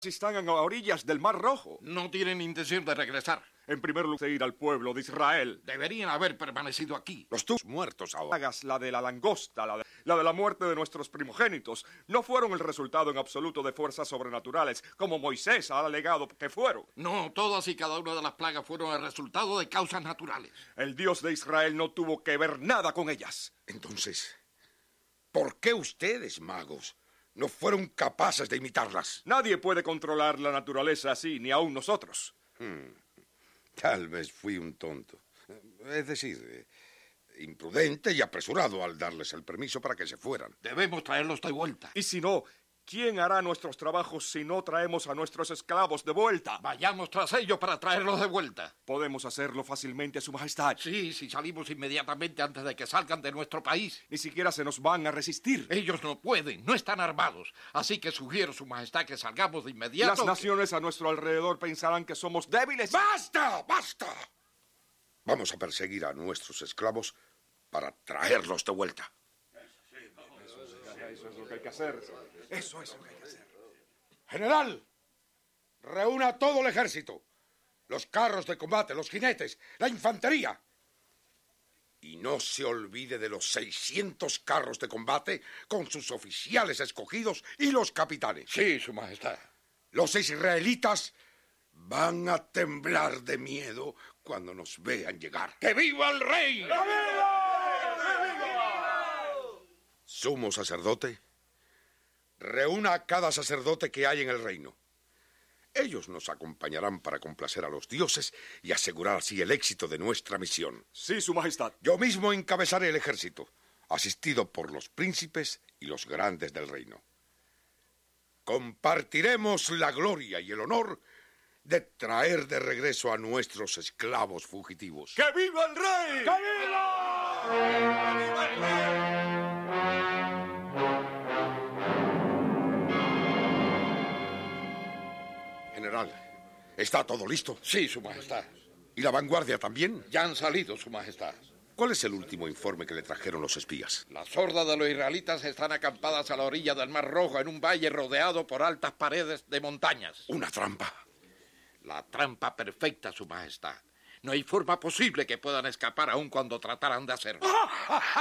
están a orillas del Mar Rojo. No tienen intención de regresar. En primer lugar, ir al pueblo de Israel. Deberían haber permanecido aquí. Los tus muertos ahora. Hagas la de la langosta, la de la muerte de nuestros primogénitos, no fueron el resultado en absoluto de fuerzas sobrenaturales, como Moisés ha alegado que fueron. No, todas y cada una de las plagas fueron el resultado de causas naturales. El Dios de Israel no tuvo que ver nada con ellas. Entonces, ¿por qué ustedes, magos, no fueron capaces de imitarlas? Nadie puede controlar la naturaleza así, ni aun nosotros. Tal vez fui un tonto. Es decir, imprudente y apresurado al darles el permiso para que se fueran. Debemos traerlos de vuelta. Y si no, ¿quién hará nuestros trabajos si no traemos a nuestros esclavos de vuelta? Vayamos tras ellos para traerlos de vuelta. Podemos hacerlo fácilmente, Su Majestad. Sí, si salimos inmediatamente antes de que salgan de nuestro país. Ni siquiera se nos van a resistir. Ellos no pueden, no están armados. Así que sugiero, Su Majestad, que salgamos de inmediato. Las naciones a nuestro alrededor pensarán que somos débiles. ¡Basta! ¡Basta! Vamos a perseguir a nuestros esclavos para traerlos de vuelta. Eso es lo que hay que hacer. Eso es lo que hay que hacer. General, reúna todo el ejército. Los carros de combate, los jinetes, la infantería. Y no se olvide de los 600 carros de combate con sus oficiales escogidos y los capitanes. Sí, Su Majestad. Los israelitas van a temblar de miedo cuando nos vean llegar. ¡Que viva el rey! Sumo sacerdote, reúna a cada sacerdote que hay en el reino. Ellos nos acompañarán para complacer a los dioses y asegurar así el éxito de nuestra misión. Sí, Su Majestad. Yo mismo encabezaré el ejército, asistido por los príncipes y los grandes del reino. Compartiremos la gloria y el honor de traer de regreso a nuestros esclavos fugitivos. ¡Que viva el rey! ¡Que viva! ¡Que viva el rey! General, ¿está todo listo? Sí, Su Majestad. ¿Y la vanguardia también? Ya han salido, Su Majestad. ¿Cuál es el último informe que le trajeron los espías? Las hordas de los israelitas están acampadas a la orilla del Mar Rojo en un valle rodeado por altas paredes de montañas. ¿Una trampa? La trampa perfecta, Su Majestad. No hay forma posible que puedan escapar aun cuando trataran de hacerlo.